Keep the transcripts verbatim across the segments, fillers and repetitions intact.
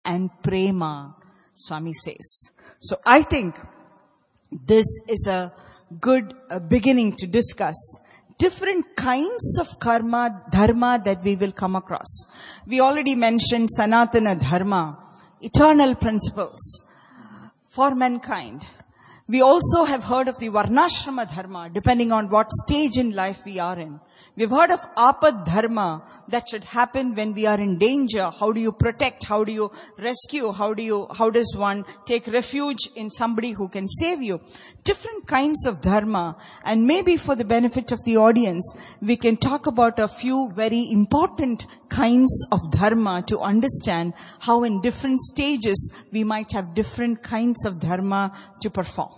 and prema, Swami says. So I think this is a good uh, beginning to discuss different kinds of karma, dharma that we will come across. We already mentioned Sanatana Dharma, eternal principles for mankind. We also have heard of the Varnashrama Dharma, depending on what stage in life we are in. We've heard of Apad Dharma, that should happen when we are in danger. How do you protect? How do you rescue? How do you, how does one take refuge in somebody who can save you? Different kinds of dharma. And maybe for the benefit of the audience, we can talk about a few very important kinds of dharma to understand how in different stages we might have different kinds of dharma to perform.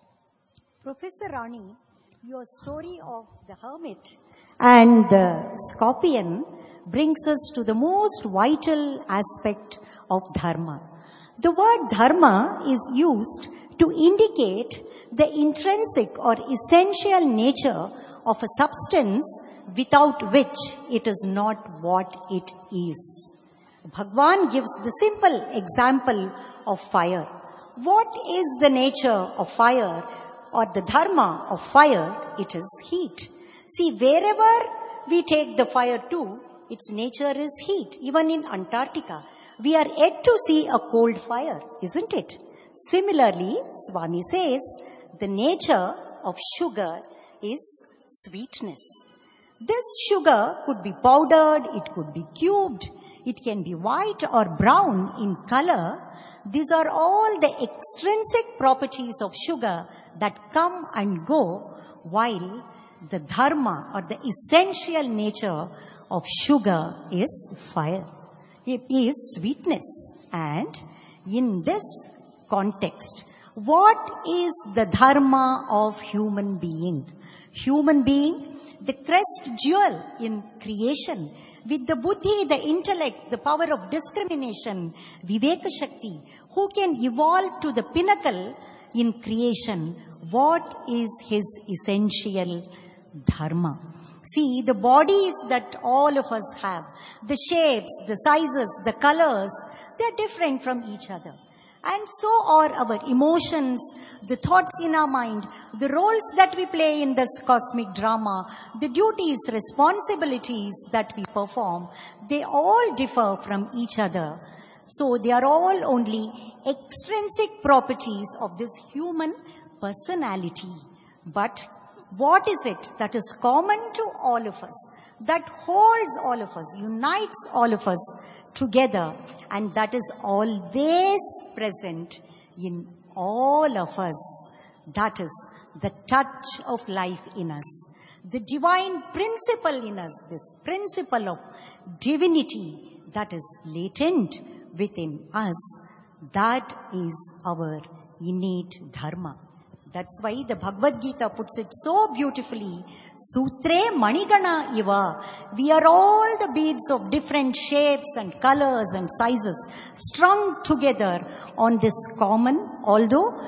Professor Rani, your story of the hermit and the scorpion brings us to the most vital aspect of dharma. The word dharma is used to indicate the intrinsic or essential nature of a substance without which it is not what it is. Bhagwan gives the simple example of fire. What is the nature of fire or the dharma of fire? It is heat. See, wherever we take the fire to, its nature is heat. Even in Antarctica, we are yet to see a cold fire, isn't it? Similarly, Swami says, the nature of sugar is sweetness. This sugar could be powdered, it could be cubed, it can be white or brown in color. These are all the extrinsic properties of sugar that come and go, while the dharma or the essential nature of sugar is fire. It is sweetness. And in this context, what is the dharma of human being? Human being, the crest jewel in creation, with the buddhi, the intellect, the power of discrimination, viveka shakti, who can evolve to the pinnacle in creation. What is his essential dharma? See, the bodies that all of us have, the shapes, the sizes, the colors, they are different from each other. And so are our emotions, the thoughts in our mind, the roles that we play in this cosmic drama, the duties, responsibilities that we perform, they all differ from each other. So they are all only extrinsic properties of this human personality. But what is it that is common to all of us, that holds all of us, unites all of us together, and that is always present in all of us? That is the touch of life in us, the divine principle in us, this principle of divinity that is latent within us. That is our innate dharma. That's why the Bhagavad Gita puts it so beautifully. Sutre Manigana Iva. We are all the beads of different shapes and colors and sizes strung together on this common, although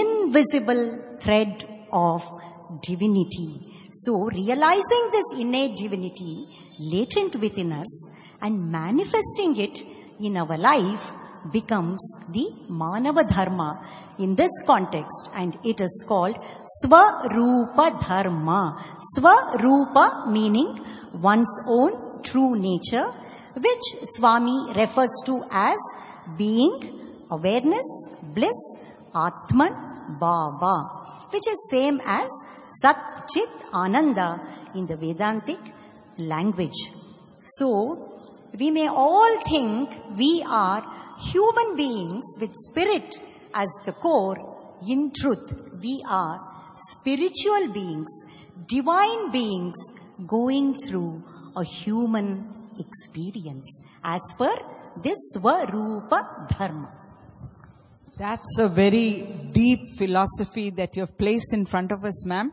invisible thread of divinity. So realizing this innate divinity latent within us and manifesting it in our life becomes the Manava Dharma in this context, and it is called Swarupa Dharma. Swarupa meaning one's own true nature, which Swami refers to as being, awareness, bliss, Atman, Bhava, which is same as Sat Chit Ananda in the Vedantic language. So, we may all think we are human beings with spirit as the core. In truth, we are spiritual beings, divine beings going through a human experience as per this Swarupa Dharma. That's a very deep philosophy that you have placed in front of us, ma'am.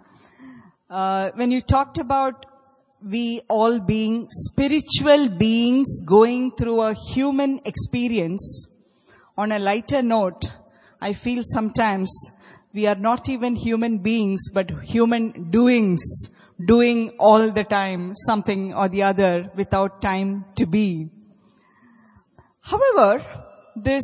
Uh, when you talked about we all being spiritual beings going through a human experience, on a lighter note, I feel sometimes we are not even human beings, but human doings, doing all the time something or the other without time to be. However, this